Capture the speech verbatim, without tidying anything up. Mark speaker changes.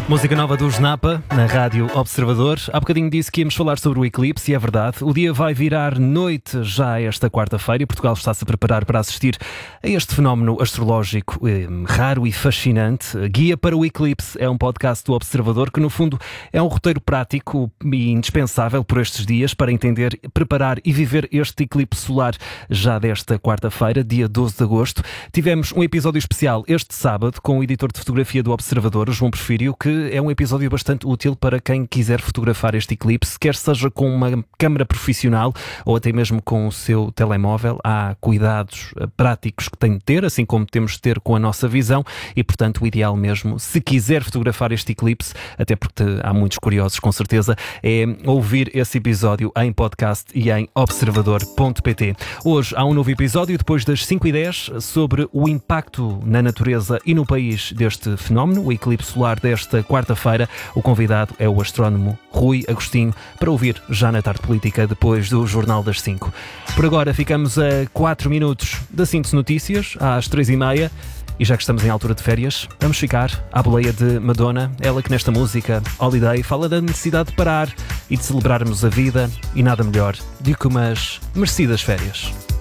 Speaker 1: Música nova do Snapa, na Rádio Observador. Há bocadinho disse que íamos falar sobre o eclipse, e é verdade. O dia vai virar noite já esta quarta-feira e Portugal está-se a preparar para assistir a este fenómeno astrológico eh, raro e fascinante. Guia para o Eclipse é um podcast do Observador que, no fundo, é um roteiro prático e indispensável por estes dias para entender, preparar e viver este eclipse solar já desta quarta-feira, dia doze de agosto. Tivemos um episódio especial este sábado com o editor de fotografia do Observador, João Porfírio, que é um episódio bastante útil para quem quiser fotografar este eclipse, quer seja com uma câmara profissional ou até mesmo com o seu telemóvel. Há cuidados práticos que tem de ter, assim como temos de ter com a nossa visão, e portanto o ideal mesmo, se quiser fotografar este eclipse, até porque há muitos curiosos com certeza, é ouvir esse episódio em podcast e em observador ponto pt. Hoje há um novo episódio, depois das cinco e dez, sobre o impacto na natureza e no país deste fenómeno, o eclipse solar desta quarta-feira. O convidado é o astrónomo Rui Agostinho, para ouvir já na tarde política, depois do Jornal das cinco. Por agora ficamos a quatro minutos da Síntese Notícias, às três e meia, e já que estamos em altura de férias, vamos ficar à boleia de Madonna, ela que nesta música, Holiday, fala da necessidade de parar e de celebrarmos a vida, e nada melhor do que umas merecidas férias.